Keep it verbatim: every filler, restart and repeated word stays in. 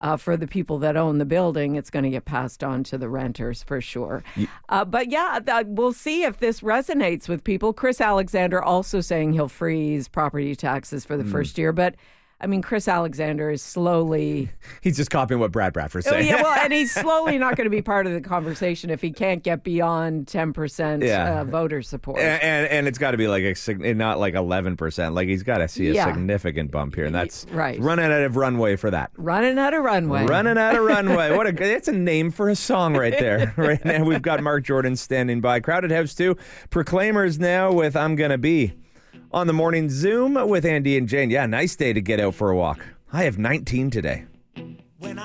Uh, for the people that own the building, it's going to get passed on to the renters for sure. Yeah. Uh, but yeah, th- we'll see if this resonates with people. Chris Alexander also saying he'll freeze property taxes for the mm. first year. But I mean, Chris Alexander is slowly... He's just copying what Brad Bradford's saying. Oh, yeah, well, and he's slowly not going to be part of the conversation if he can't get beyond ten percent yeah. uh, voter support. And, and, and it's got to be like a, not like eleven percent. Like he's got to see a yeah. significant bump here. And that's right. running out of runway for that. Running out of runway. Running out of runway. What a That's a name for a song right there. Right now we've got Mark Jordan standing by. Crowded House two. Proclaimers now with I'm Gonna Be. On the morning Zoom with Andy and Jane. Yeah, nice day to get out for a walk. I have nineteen today.